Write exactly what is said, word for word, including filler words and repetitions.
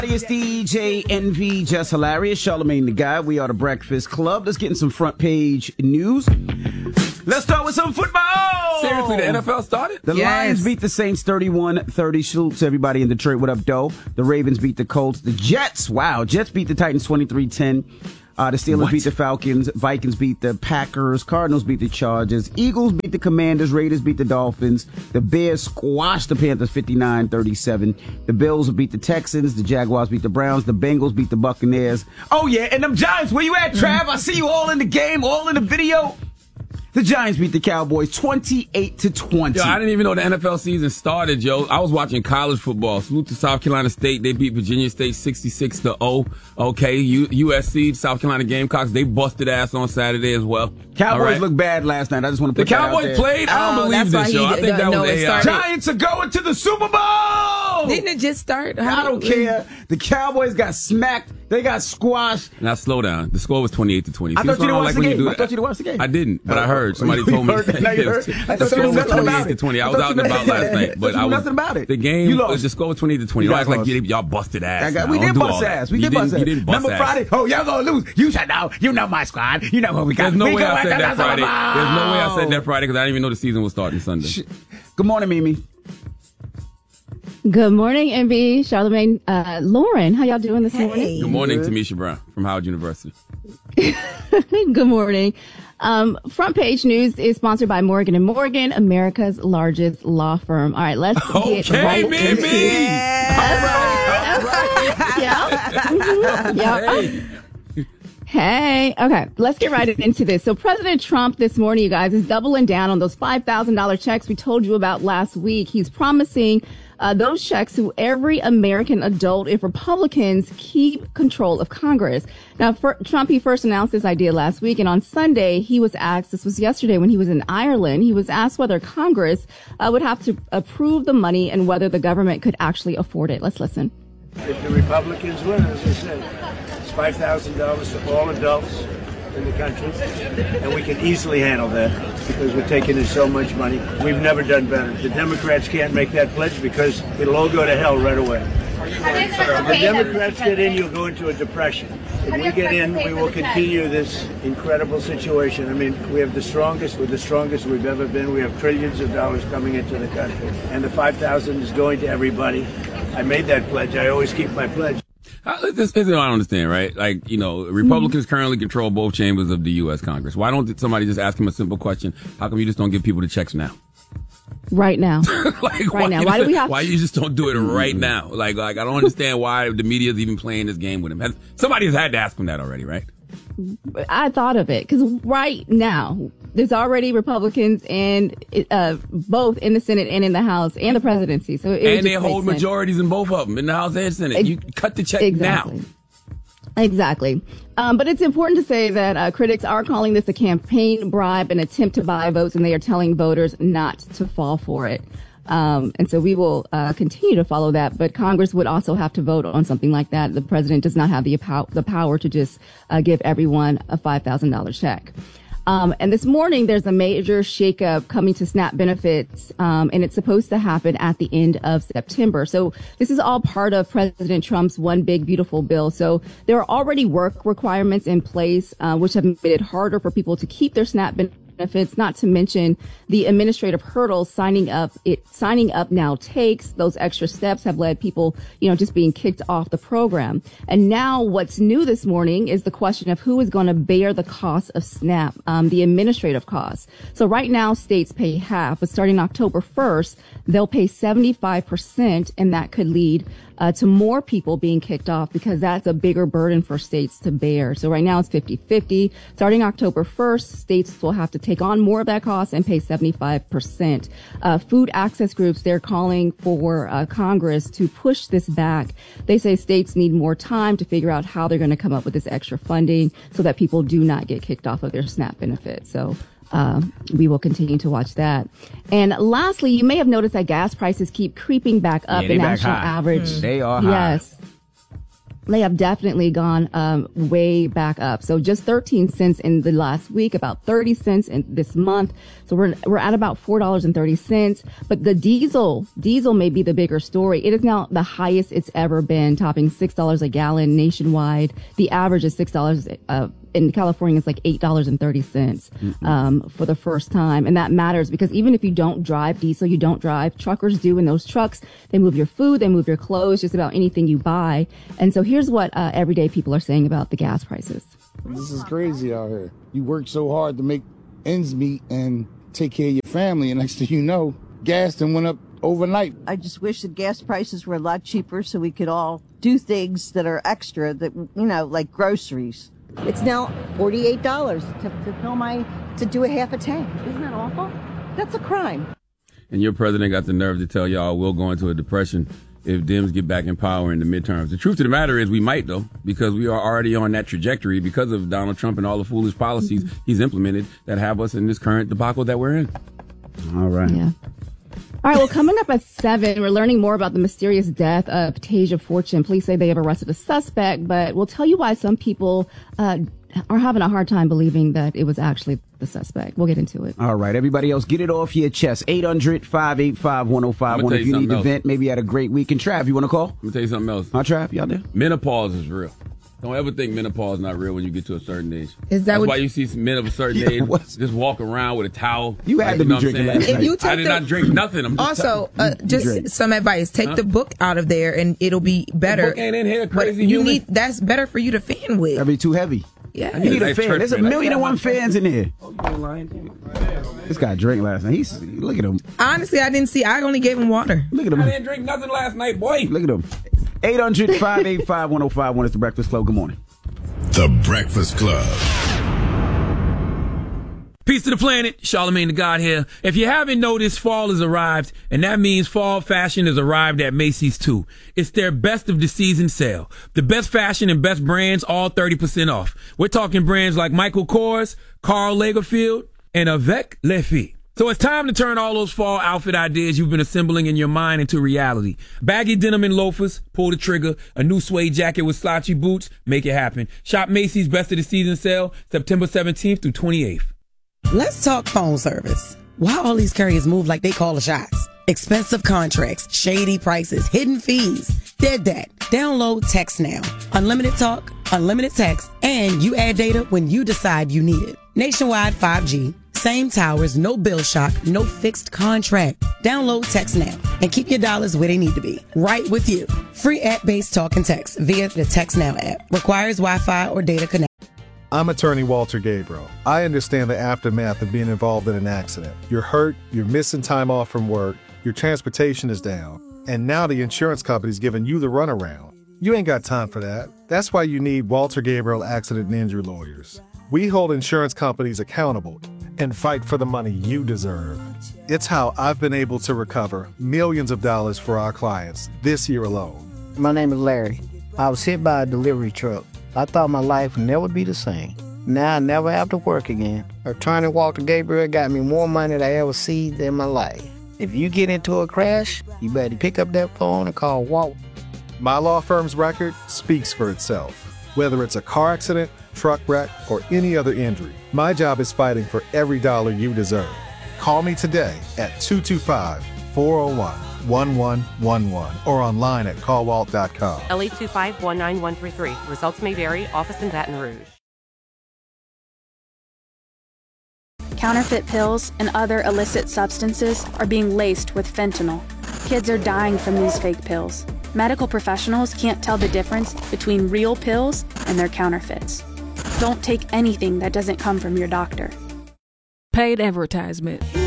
It's D J N V, Just Hilarious, Charlamagne the Guy. We are the Breakfast Club. Let's get in some front page news. Let's start with some football. Seriously, the N F L started? The yes. Lions beat the Saints thirty-one thirty. Salutes everybody in Detroit. What up, doe? The Ravens beat the Colts. The Jets, wow. Jets beat the Titans twenty-three ten. Uh, the Steelers what? beat the Falcons. Vikings beat the Packers. Cardinals beat the Chargers. Eagles beat the Commanders. Raiders beat the Dolphins. The Bears squashed the Panthers fifty-nine thirty-seven. The Bills beat the Texans. The Jaguars beat the Browns. The Bengals beat the Buccaneers. Oh, yeah. And them Giants, where you at, Trav? I see you all in the game, all in the video. The Giants beat the Cowboys twenty-eight to twenty. Yo, I didn't even know the N F L season started, yo. I was watching college football. Salute to South Carolina State. They beat Virginia State sixty-six to zero. Okay, U- USC, South Carolina Gamecocks, they busted ass on Saturday as well. Cowboys right. looked bad last night. I just want to put the that out Cowboys there. played? I don't oh, believe this, yo. I think that was A I. Giants are going to the Super Bowl! Didn't it just start? How I don't care. The Cowboys got smacked. They got squashed. Now slow down. The score was twenty-eight to twenty. I See, thought you didn't watch like the game. you I thought you didn't watch the game. I didn't, but uh, I heard. Somebody told me. Heard that. Now you heard. I The thought score you was nothing about twenty-eight to it. twenty. I was out and about last night, but I was nothing about it. The game, you lost. The score was twenty-eight to twenty. You You act like lost. y'all busted ass. Got, we now. did Don't do bust all ass. that. We You did bust didn't- ass. You didn't bust Remember ass. Friday? Oh, y'all gonna lose. You should know. You know my squad. You know what we got. There's no we way I said that Friday. About. There's no way I said that Friday because I didn't even know the season was starting Sunday. Good morning, Mimi. Good morning, M B, Charlamagne, uh, Lauren. How y'all doing this hey. morning? Good morning, Tamisha Brown from Howard University. Good morning. Um, front page news is sponsored by Morgan and Morgan, America's largest law firm. All right, let's okay, get right Mimi. into it. Yeah. All right. All right. Yeah. Mm-hmm. Yeah. Hey. Hey, okay, let's get right into this. So President Trump this morning, you guys, is doubling down on those five thousand dollars checks we told you about last week. He's promising uh, those checks to every American adult if Republicans keep control of Congress. Now, for, Trump, he first announced this idea last week, and on Sunday, he was asked, this was yesterday when he was in Ireland, he was asked whether Congress uh, would have to approve the money and whether the government could actually afford it. Let's listen. If the Republicans win, as I said, it's five thousand dollars to all adults in the country, and we can easily handle that because we're taking in so much money. We've never done better. The Democrats can't make that pledge because it'll all go to hell right away. If the Democrats get in, you'll go into a depression. If we get in, we will continue this incredible situation. I mean, we have the strongest, we're the strongest we've ever been. We have trillions of dollars coming into the country, and the five thousand is going to everybody. I made that pledge. I always keep my pledge. Uh, this is what I don't understand, right? Like, you know, Republicans mm-hmm. currently control both chambers of the U S Congress. Why don't somebody just ask him a simple question? How come you just don't give people the checks now? Right now. like, right why now. Why do we have Why you just don't do it right now? Like, like I don't understand why the media is even playing this game with him. Has, somebody has had to ask him that already, right? I thought of it because right now there's already Republicans and uh, both in the Senate and in the House and the presidency. So it and they hold sense. majorities in both of them in the House and Senate. Ex- you cut the check exactly. now. Exactly. Um, but it's important to say that uh, critics are calling this a campaign bribe, an attempt to buy votes, and they are telling voters not to fall for it. Um, and so we will uh, continue to follow that. But Congress would also have to vote on something like that. The president does not have the, the power to just uh, give everyone a five thousand dollars check. Um, and this morning, there's a major shakeup coming to SNAP benefits, um, and it's supposed to happen at the end of September. So this is all part of President Trump's One Big Beautiful Bill. So there are already work requirements in place, uh, which have made it harder for people to keep their SNAP benefits. Benefits, not to mention the administrative hurdles signing up it signing up now takes. Those extra steps have led people, you know, just being kicked off the program. And now what's new this morning is the question of who is going to bear the cost of SNAP, um, the administrative costs. So right now states pay half, but starting October first, they'll pay seventy-five percent, and that could lead Uh, to more people being kicked off because that's a bigger burden for states to bear. So right now it's fifty-fifty. Starting October first, states will have to take on more of that cost and pay seventy-five percent. Uh, food access groups, they're calling for uh, Congress to push this back. They say states need more time to figure out how they're going to come up with this extra funding so that people do not get kicked off of their SNAP benefits. So Uh, we will continue to watch that. And lastly, you may have noticed that gas prices keep creeping back up. Yeah, the back national high. average. Mm. They are high. Yes. They have definitely gone um, way back up. So just thirteen cents in the last week, about thirty cents in this month. So we're we're at about four dollars and thirty cents. But the diesel, diesel may be the bigger story. It is now the highest it's ever been, topping six dollars a gallon nationwide. The average is six dollars. Uh, in California, it's like eight dollars and thirty cents um, for the first time. And that matters because even if you don't drive diesel, you don't drive, truckers do. In those trucks, they move your food, they move your clothes, just about anything you buy. And so here's what uh, everyday people are saying about the gas prices. This is crazy out here. You work so hard to make ends meet and take care of your family, and next thing you know, gas then went up overnight. I just wish that gas prices were a lot cheaper so we could all do things that are extra, that, you know, like groceries. It's now forty-eight dollars to, to fill my, to do a half a tank. Isn't that awful? That's a crime. And your president got the nerve to tell y'all we'll go into a depression if Dems get back in power in the midterms. The truth of the matter is we might, though, because we are already on that trajectory because of Donald Trump and all the foolish policies he's implemented that have us in this current debacle that we're in. All right. Yeah. All right, well, coming up at seven, we're learning more about the mysterious death of Tasia Fortune. Police say they have arrested a suspect, but we'll tell you why some people uh, are having a hard time believing that it was actually the suspect. We'll get into it. All right, everybody else, get it off your chest. eight hundred, five eight five, one oh five one. If you need to vent, maybe you had a great week. And Trav, you want to call? Let me tell you something else. Huh, Trav, y'all there? Menopause is real. Don't ever think menopause is not real when you get to a certain age. Is that That's what why you see some men of a certain age just walk around with a towel. You had like, to you know be drinking last If night. you take I did the, not drink nothing. I'm just also, uh, just drink. some advice. Take Huh? the book out of there and it'll be better. The book ain't in here, But crazy you human. need, that's better for you to fan with. That'd be too heavy. Yeah. You need a Nice fan. church There's a fan. million and one fans in here. Oh, you lying? This guy drank last night. He's look at him. Honestly, I didn't see. I only gave him water. Look at him. I didn't drink nothing last night, boy. Look at him. eight hundred, five eight five, one oh five one is the Breakfast Club. Good morning. The Breakfast Club. Peace to the planet, Charlamagne the God here. If you haven't noticed, fall has arrived, and that means fall fashion has arrived at Macy's too. It's their best of the season sale. The best fashion and best brands, all thirty percent off. We're talking brands like Michael Kors, Karl Lagerfeld, and Avec Les Filles. So it's time to turn all those fall outfit ideas you've been assembling in your mind into reality. Baggy denim and loafers, pull the trigger. A new suede jacket with slouchy boots, make it happen. Shop Macy's best of the season sale, September seventeenth through twenty-eighth. Let's talk phone service. Why all these carriers move like they call the shots? Expensive contracts, shady prices, hidden fees. Dead that. Download Text Now. Unlimited talk, unlimited text, and you add data when you decide you need it. Nationwide five G. Same towers, no bill shock, no fixed contract. Download Text Now and keep your dollars where they need to be. Right with you. Free app-based talk and text via the Text Now app. Requires Wi-Fi or data connection. I'm attorney Walter Gabriel. I understand the aftermath of being involved in an accident. You're hurt, you're missing time off from work, your transportation is down, and now the insurance company's giving you the runaround. You ain't got time for that. That's why you need Walter Gabriel Accident and Injury Lawyers. We hold insurance companies accountable and fight for the money you deserve. It's how I've been able to recover millions of dollars for our clients this year alone. My name is Larry. I was hit by a delivery truck. I thought my life would never be the same. Now I never have to work again. Attorney Walter Gabriel got me more money than I ever seen in my life. If you get into a crash, you better pick up that phone and call Walt. My law firm's record speaks for itself. Whether it's a car accident, truck wreck, or any other injury, my job is fighting for every dollar you deserve. Call me today at two two five, four oh one, one one one one or online at call walt dot com. L eight two five, one nine one three three. Results may vary. Office in Baton Rouge. Counterfeit pills and other illicit substances are being laced with fentanyl. Kids are dying from these fake pills. Medical professionals can't tell the difference between real pills and their counterfeits. Don't take anything that doesn't come from your doctor. Paid advertisement.